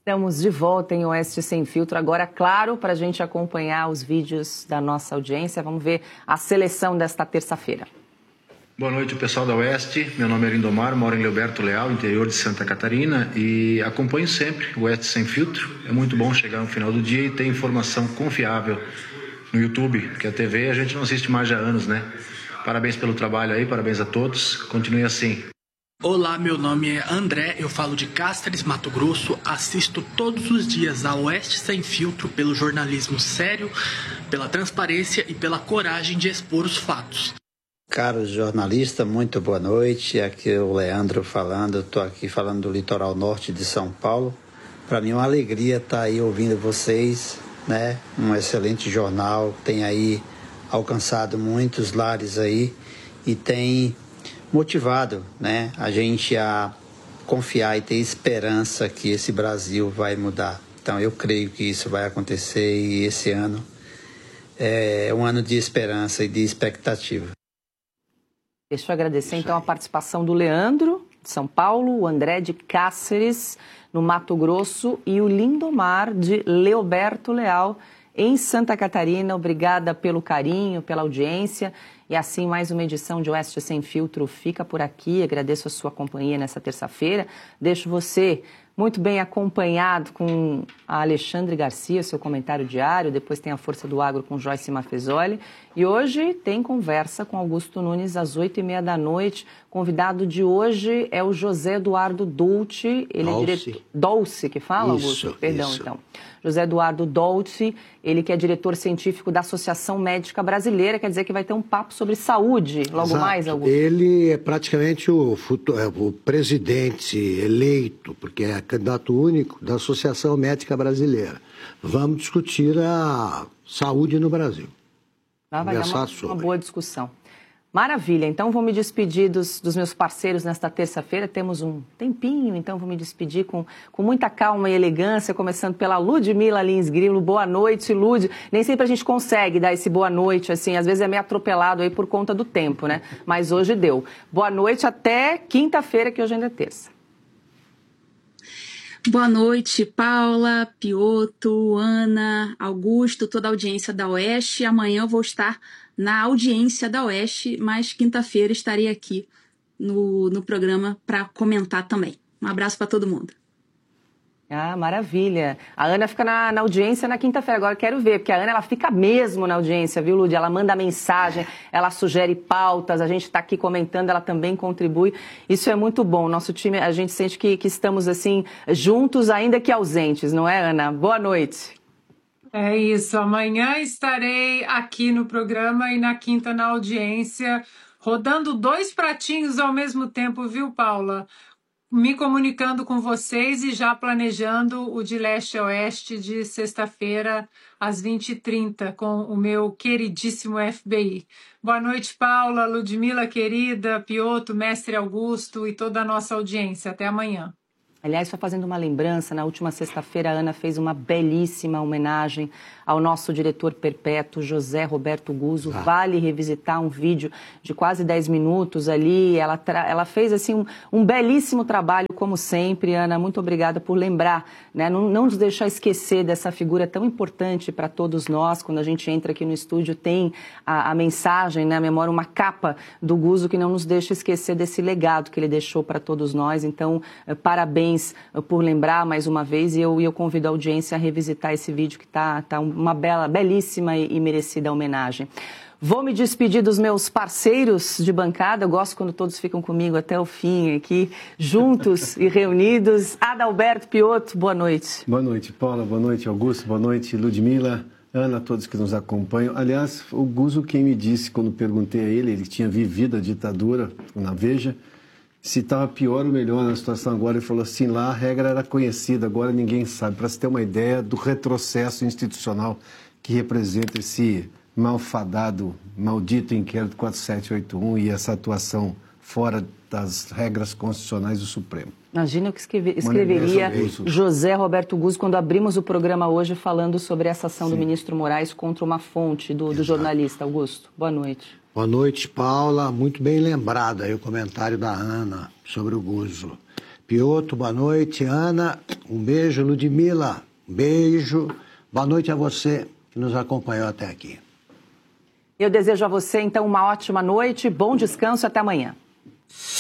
Estamos de volta em Oeste Sem Filtro, agora, claro, para a gente acompanhar os vídeos da nossa audiência. Vamos ver a seleção desta terça-feira. Boa noite, pessoal da Oeste. Meu nome é Lindomar, moro em Leoberto Leal, interior de Santa Catarina, e acompanho sempre o Oeste Sem Filtro. É muito bom chegar no final do dia e ter informação confiável no YouTube, porque a TV a gente não assiste mais há anos, né? Parabéns pelo trabalho aí, parabéns a todos. Continue assim. Olá, meu nome é André, eu falo de Cáceres, Mato Grosso, assisto todos os dias a Oeste Sem Filtro pelo jornalismo sério, pela transparência e pela coragem de expor os fatos. Caro jornalista, muito boa noite, aqui é o Leandro falando, estou aqui falando do litoral norte de São Paulo. Para mim é uma alegria estar aí ouvindo vocês, né? Um excelente jornal, tem aí alcançado muitos lares aí e tem motivado, né, a gente a confiar e ter esperança que esse Brasil vai mudar. Então eu creio que isso vai acontecer e esse ano é um ano de esperança e de expectativa. Deixa eu agradecer então a participação do Leandro, de São Paulo, o André de Cáceres, no Mato Grosso, e o Lindomar de Leoberto Leal, em Santa Catarina. Obrigada pelo carinho, pela audiência. E assim, mais uma edição de Oeste Sem Filtro fica por aqui. Agradeço a sua companhia nessa terça-feira. Deixo você muito bem acompanhado com a Alexandre Garcia, seu comentário diário. Depois tem a Força do Agro com Joyce Mafezoli. E hoje tem conversa com Augusto Nunes às 8h30 da noite. Convidado de hoje é o José Eduardo Dolce. Ele é diretor... Dolce, que fala, Augusto? Perdão, isso. Então. José Eduardo Dolce, ele que é diretor científico da Associação Médica Brasileira, quer dizer que vai ter um papo sobre saúde logo Exato. Mais, Augusto? Ele é praticamente o presidente eleito, porque é candidato único da Associação Médica Brasileira. Vamos discutir a saúde no Brasil. Vai dar uma boa discussão. Maravilha, então vou me despedir dos meus parceiros nesta terça-feira, temos um tempinho, então vou me despedir com muita calma e elegância, começando pela Ludmila Lins Grilo. Boa noite, Lud. Nem sempre a gente consegue dar esse boa noite, assim, às vezes é meio atropelado aí por conta do tempo, né? Mas hoje deu. Boa noite, até quinta-feira, que hoje ainda é terça. Boa noite, Paula, Pioto, Ana, Augusto, toda a audiência da Oeste. Amanhã eu vou estar na audiência da Oeste, mas quinta-feira estarei aqui no programa para comentar também. Um abraço para todo mundo. Ah, maravilha. A Ana fica na audiência na quinta-feira. Agora eu quero ver, porque a Ana ela fica mesmo na audiência, viu, Lud? Ela manda mensagem, ela sugere pautas, a gente está aqui comentando, ela também contribui. Isso é muito bom. Nosso time, a gente sente que estamos assim, juntos, ainda que ausentes, não é, Ana? Boa noite. É isso, amanhã estarei aqui no programa e na quinta na audiência, rodando 2 pratinhos ao mesmo tempo, viu, Paula? Me comunicando com vocês e já planejando o de leste a oeste de sexta-feira às 20h30 com o meu queridíssimo FBI. Boa noite, Paula, Ludmila querida, Pioto, Mestre Augusto e toda a nossa audiência. Até amanhã. Aliás, só fazendo uma lembrança, na última sexta-feira a Ana fez uma belíssima homenagem ao nosso diretor perpétuo, José Roberto Guzzo. Vale revisitar um vídeo de quase 10 minutos ali. Ela fez assim um belíssimo trabalho, como sempre. Ana, muito obrigada por lembrar, né? Não nos deixar esquecer dessa figura tão importante para todos nós. Quando a gente entra aqui no estúdio, tem a mensagem, né, a memória, uma capa do Guzzo que não nos deixa esquecer desse legado que ele deixou para todos nós. Então, parabéns por lembrar mais uma vez, e eu convido a audiência a revisitar esse vídeo que está uma belíssima e merecida homenagem. Vou me despedir dos meus parceiros de bancada, eu gosto quando todos ficam comigo até o fim aqui, juntos e reunidos. Adalberto Pioto, boa noite. Boa noite, Paula, boa noite, Augusto, boa noite, Ludmila, Ana, todos que nos acompanham. Aliás, o Guzzo, quem me disse, quando perguntei a ele tinha vivido a ditadura na Veja, se estava pior ou melhor na situação agora, ele falou assim, lá a regra era conhecida, agora ninguém sabe. Para se ter uma ideia do retrocesso institucional que representa esse malfadado, maldito inquérito 4781 e essa atuação fora das regras constitucionais do Supremo. Imagina o que escreveria José Roberto Guzzo quando abrimos o programa hoje falando sobre essa ação do ministro Moraes contra uma fonte do jornalista. Augusto, boa noite. Boa noite, Paula. Muito bem lembrado aí o comentário da Ana sobre o Guzzo. Pioto, boa noite. Ana, Um beijo, Ludmila. Um beijo. Boa noite a você que nos acompanhou até aqui. Eu desejo a você, então, uma ótima noite, bom descanso, até amanhã.